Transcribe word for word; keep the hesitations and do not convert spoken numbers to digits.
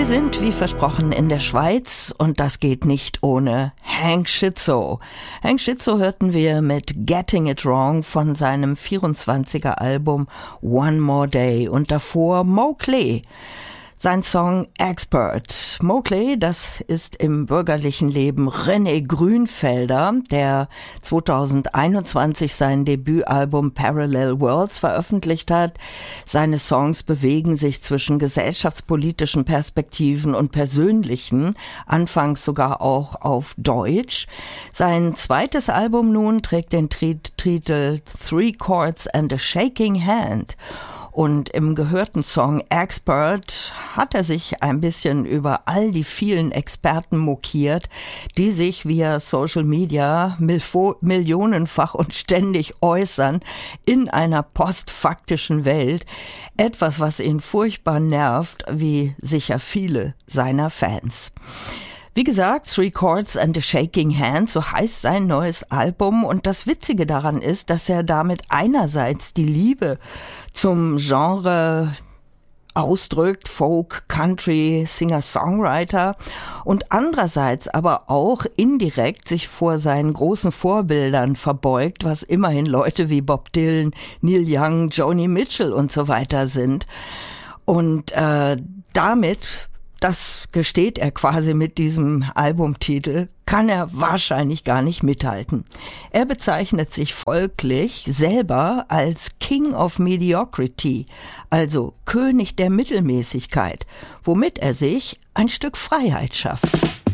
Wir sind, wie versprochen, in der Schweiz und das geht nicht ohne Hank Schizzo. Hank Schizzo hörten wir mit Getting It Wrong von seinem vierundzwanziger Album One More Day und davor Mowgli. Sein Song Expert. Mowgli, das ist im bürgerlichen Leben René Grünfelder, der zweitausendeinundzwanzig sein Debütalbum Parallel Worlds veröffentlicht hat. Seine Songs bewegen sich zwischen gesellschaftspolitischen Perspektiven und persönlichen, anfangs sogar auch auf Deutsch. Sein zweites Album nun trägt den Titel Three Chords and a Shaking Hand. Und im gehörten Song Expert hat er sich ein bisschen über all die vielen Experten mokiert, die sich via Social Media milfo- millionenfach und ständig äußern in einer postfaktischen Welt. Etwas, was ihn furchtbar nervt, wie sicher viele seiner Fans. Wie gesagt, Three Chords and a Shaking Hand, so heißt sein neues Album. Und das Witzige daran ist, dass er damit einerseits die Liebe zum Genre ausdrückt, Folk, Country, Singer-Songwriter, und andererseits aber auch indirekt sich vor seinen großen Vorbildern verbeugt, was immerhin Leute wie Bob Dylan, Neil Young, Joni Mitchell und so weiter sind. Und äh, damit... Das gesteht er quasi mit diesem Albumtitel, kann er wahrscheinlich gar nicht mithalten. Er bezeichnet sich folglich selber als King of Mediocrity, also König der Mittelmäßigkeit, womit er sich ein Stück Freiheit schafft.